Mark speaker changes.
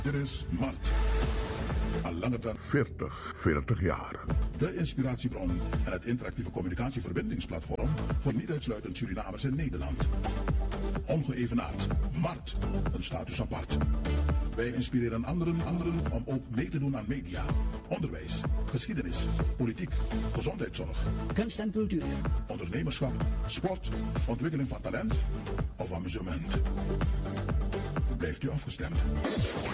Speaker 1: Dit is Mart. Al langer dan
Speaker 2: 40 jaar.
Speaker 1: de inspiratiebron en het interactieve communicatieverbindingsplatform voor niet uitsluitend Surinamers in Nederland. Ongeëvenaard. Mart. Een status apart. Wij inspireren anderen om ook mee te doen aan media, onderwijs, geschiedenis, politiek, gezondheidszorg,
Speaker 3: kunst en cultuur,
Speaker 1: ondernemerschap, sport, ontwikkeling van talent of amusement. Blijft u afgestemd?